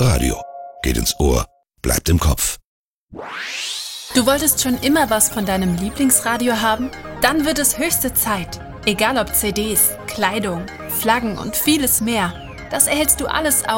Radio. Geht ins Ohr, bleibt im Kopf. Du wolltest schon immer was von deinem Lieblingsradio haben? Dann wird es höchste Zeit. Egal ob CDs, Kleidung, Flaggen und vieles mehr. Das erhältst du alles